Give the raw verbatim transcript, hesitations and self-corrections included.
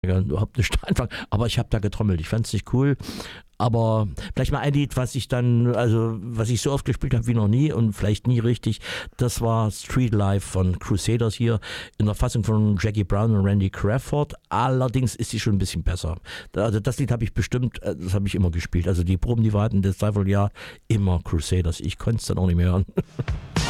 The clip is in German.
überhaupt nicht anfangen, aber ich habe da getrommelt. Ich fand es nicht cool. Aber vielleicht mal ein Lied, was ich dann, also was ich so oft gespielt habe wie noch nie und vielleicht nie richtig, das war Street Life von Crusaders hier in der Fassung von Jackie Brown und Randy Crawford. Allerdings ist sie schon ein bisschen besser. Also das Lied habe ich bestimmt, das habe ich immer gespielt. Also die Proben, die wir hatten, das Dreivierteljahr, immer Crusaders. Ich konnte es dann auch nicht mehr hören.